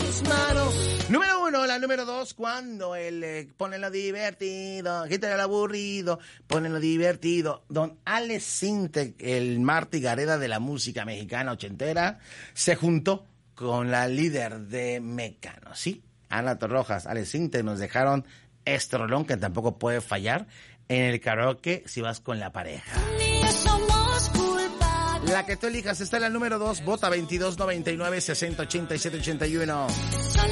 tus manos. Número 1, la número 2, cuando él pone lo divertido, quítale el aburrido, pone lo divertido. Don Alex Sintek, el Marty Gareda de la música mexicana ochentera, se juntó con la líder de Mecano, ¿sí? Ana Torrojas, Alex Sintek nos dejaron este rolón que tampoco puede fallar en el karaoke si vas con la pareja. La que tú elijas está en la número 2, vota 2299 60 87 81.